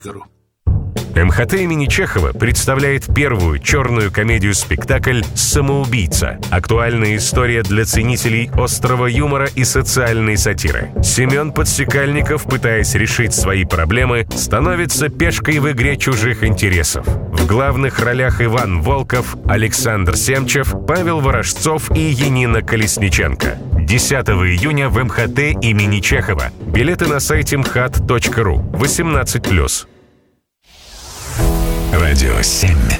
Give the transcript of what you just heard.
МХТ имени Чехова представляет первую черную комедию-спектакль «Самоубийца». Актуальная история для ценителей острого юмора и социальной сатиры. Семен Подсекальников, пытаясь решить свои проблемы, становится пешкой в игре чужих интересов. В главных ролях Иван Волков, Александр Семчев, Павел Ворожцов и Янина Колесниченко. 10 июня в МХТ имени Чехова. Билеты на сайте mhat.ru. 18+. Радио 7.